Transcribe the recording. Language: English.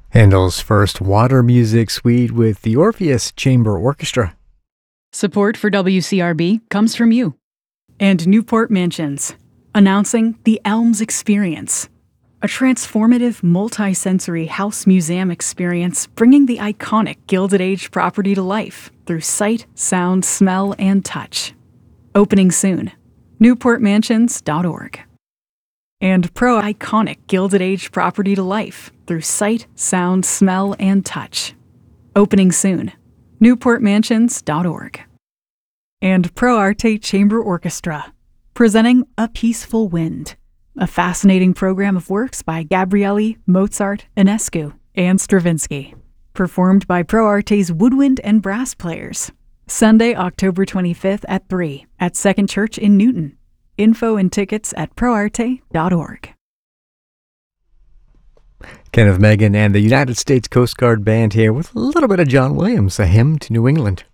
Handel's first water music suite with the Orpheus Chamber Orchestra. Support for WCRB comes from you. And Newport Mansions, announcing the Elms Experience, a transformative multi-sensory house museum experience bringing the iconic Gilded Age property to life through sight, sound, smell, and touch. Opening soon. NewportMansions.org. And iconic Gilded Age property to life through sight, sound, smell, and touch. Opening soon. NewportMansions.org. And Pro Arte Chamber Orchestra, presenting A Peaceful Wind, a fascinating program of works by Gabrieli, Mozart, Enescu, and Stravinsky, performed by Pro Arte's woodwind and brass players. Sunday, October 25th at 3 at Second Church in Newton. Info and tickets at proarte.org. Kenneth Megan and the United States Coast Guard Band here with a little bit of John Williams, A Hymn to New England.